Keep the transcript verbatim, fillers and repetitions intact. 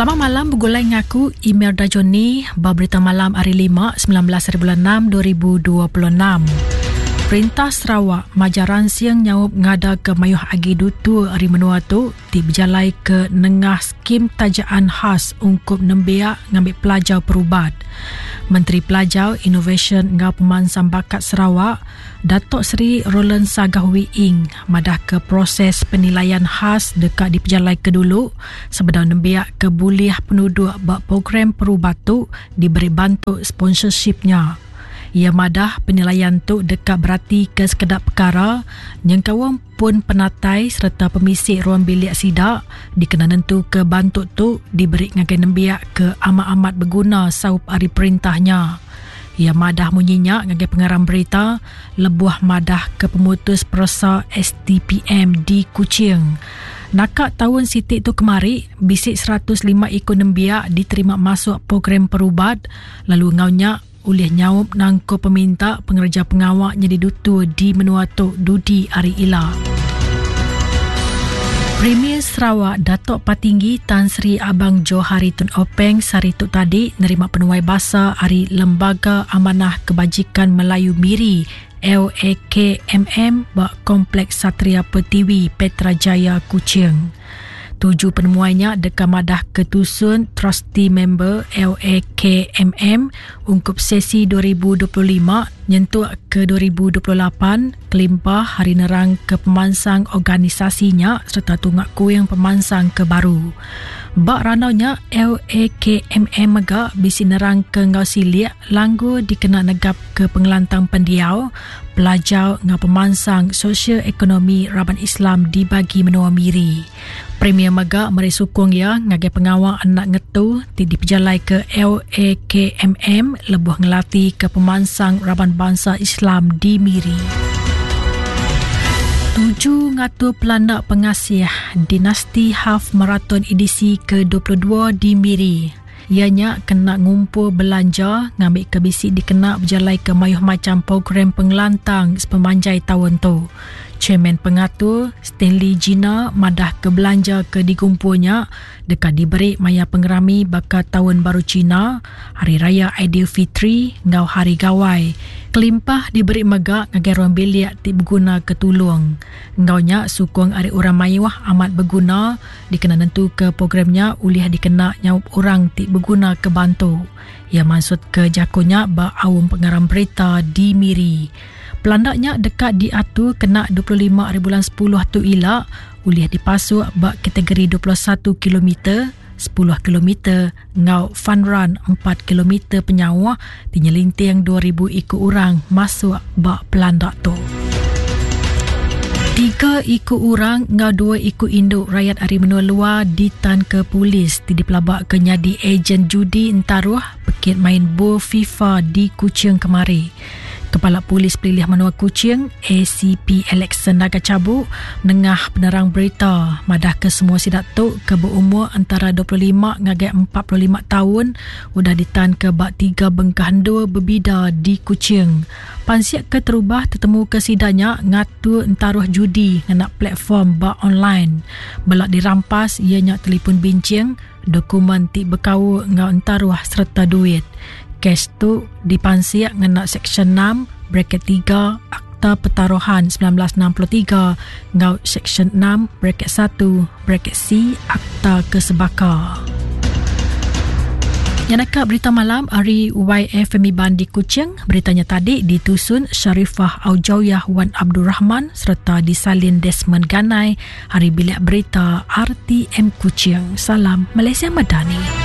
Selamat malam, bergulai ngaku Imelda Joni, berita malam hari lima, sembilan belas bulan enam dua ribu dua puluh enam. Perintah Sarawak majaran siang nyawab ngada ke mayuh agi dutu hari menua tu di berjalai ke nengah skim tajaan khas ungkup nembiak ngambil pelajar perubat. Menteri Pelajar, Innovation ngau Pemansang Bakat Sarawak, Datuk Seri Roland Sagah Wi Ing madah ke proses penilaian khas dekat di perjalai ke dulu sebedang nembiak ke buliah penduduk bak program perubat tu diberi bantu sponsorshipnya. Ia madah penilaian tu dekat berarti ke sekedar perkara yang kawang pun penatai serta pemisik ruang bilik sidak dikena nentu ke bantu tu diberi ngagai nembiak ke amat-amat berguna saup hari perintahnya. Ia madah munyinya ngagai pengarang berita lebuah madah ke pemutus perasa S D P M di Kuching. Nakak tahun sitik tu kemari, bisik seratus lima ekor nembiak diterima masuk program perubat lalu ngaunya oleh nyawab nangko peminta pengerja pengawak jadi dutu di menua tu Dudi Ari Ila. Premier Sarawak Datuk Patinggi Tan Sri Abang Johari Tun Openg sari tu tadi nerima penuai bahasa hari Lembaga Amanah Kebajikan Melayu Miri L A K M M bak Kompleks Satria Pertiwi Petrajaya Kuching. Tujuh penemuannya dekat madah ketusun trustee member L A K M M ungkup sesi dua ribu dua puluh lima nyentuh ke dua ribu dua puluh lapan kelimpah hari nerang ke pemansang organisasinya serta tunggak kuing pemansang ke baru. Bak ranaunya L A K M M mega bisi nerang ke ngau silik langgu dikena negap ke pengelantang pendiau pelajar ngau pemansang sosial ekonomi Raban Islam dibagi menua Miri. Premier Mega meri sukung ya ngagai pengawal anak ngetu di diperjalai ke L A K M M lebuh ngelatih ke pemansang Raban Bangsa Islam di Miri. Tujuh ngatu pelanda pengasih dinasti Haf Marathon edisi ke dua puluh dua di Miri. Ianya kena ngumpul belanja ngambil kebisi dikena berjalai ke mayuh macam program pengelantang sepemanjai tahun tu. Chairman pengatur Stanley Gina madah ke belanja ke digumpulnya dekat diberi maya pengerami bakal tahun baru Cina, Hari Raya Aidilfitri, ngau Hari Gawai. Kelimpah diberi megak ngagai ruang bilik ti berguna ke tulung. Ngaunya sukung ari orang mayuah amat berguna dikena nentu ke programnya ulih dikena nyawab orang ti berguna ke bantu. Ia maksud ke jakunya ba awam pengarang berita di Miri. Pelandaknya dekat diatur kena dua puluh lima hari bulan sepuluh tu ilak ulih dipasuk bak kategori dua puluh satu kilometer, sepuluh kilometer, ngau fun run empat kilometer penyawah tinyelinting dua ribu ikut orang masuk bak pelandak tu. Tiga ikut orang ngau dua ikut induk rakyat hari menua luar ditan ke polis di pelabak ke nyadi ejen judi entaruh pekit main bola FIFA di Kuching kemari. Kepala Polis Pelilih Menua Kuching A C P Alexander Naga Cabu menengah penerang berita madah ke semua sidak tu ke berumur antara dua puluh lima ngagai empat puluh lima tahun udah ditan ke bak tiga bengkahan dua berbida di Kuching. Pansiak ke terubah tertemu ke sidanya ngatu entaruh judi nganak platform bak online. Belak dirampas ianya telefon bincang, dokumen ti berkau ngau entaruh serta duit. Kes tu dipansiak ngena Seksyen enam, bracket tiga, Akta Pertaruhan seribu sembilan ratus enam puluh tiga, ngau Seksyen enam, bracket satu, bracket C, Akta Kesebaka. Yang nakak berita malam hari Y F M I Bandi Kuching, beritanya tadi ditusun Syarifah Aujauyah Wan Abdul Rahman serta disalin Desmond Ganai, hari bilik berita R T M Kuching. Salam Malaysia Madani.